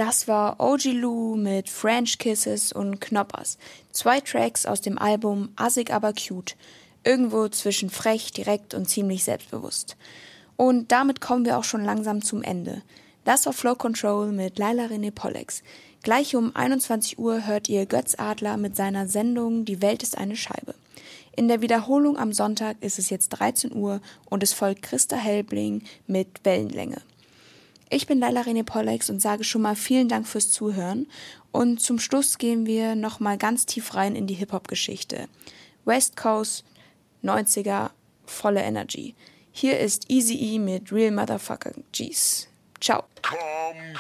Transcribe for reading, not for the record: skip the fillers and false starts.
Das war OG Lou mit French Kisses und Knoppers. 2 Tracks aus dem Album Assig aber cute. Irgendwo zwischen frech, direkt und ziemlich selbstbewusst. Und damit kommen wir auch schon langsam zum Ende. Das war Flow Control mit Laila René Pollex. Gleich um 21 Uhr hört ihr Götz Adler mit seiner Sendung Die Welt ist eine Scheibe. In der Wiederholung am Sonntag ist es jetzt 13 Uhr und es folgt Christa Helbling mit Wellenlänge. Ich bin Laila René Pollex und sage schon mal vielen Dank fürs Zuhören. Und zum Schluss gehen wir nochmal ganz tief rein in die Hip-Hop-Geschichte. West Coast, 90er, volle Energy. Hier ist Eazy-E mit Real Motherfucker G's. Ciao.